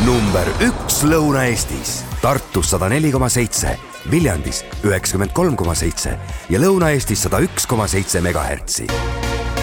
number 1 Lõuna-Eestis. Tartus 104,7, Viljandis 93,7 ja Lõuna-Eestis 101,7 megahertsi.